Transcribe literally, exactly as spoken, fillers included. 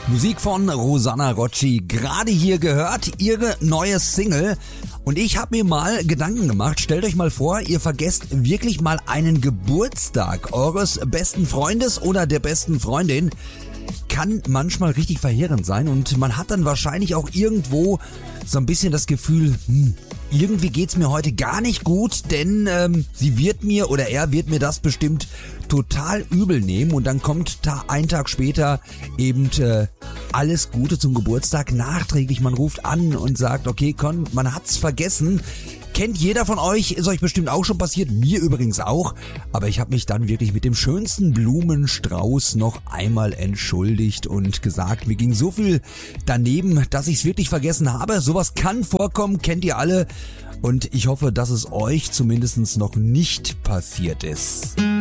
Musik von Rosanna Rocci, gerade hier gehört, ihre neue Single. Und ich habe mir mal Gedanken gemacht, stellt euch mal vor, ihr vergesst wirklich mal einen Geburtstag eures besten Freundes oder der besten Freundin. Kann manchmal richtig verheerend sein und man hat dann wahrscheinlich auch irgendwo so ein bisschen das Gefühl, hm, irgendwie geht's mir heute gar nicht gut, denn ähm, sie wird mir oder er wird mir das bestimmt total übel nehmen und dann kommt ta- ein Tag später eben äh, alles Gute zum Geburtstag nachträglich. Man ruft an und sagt, okay, komm, man hat's vergessen. Kennt jeder von euch, ist euch bestimmt auch schon passiert, mir übrigens auch. Aber ich habe mich dann wirklich mit dem schönsten Blumenstrauß noch einmal entschuldigt und gesagt, mir ging so viel daneben, dass ich es wirklich vergessen habe. Sowas kann vorkommen, kennt ihr alle. Und ich hoffe, dass es euch zumindest noch nicht passiert ist.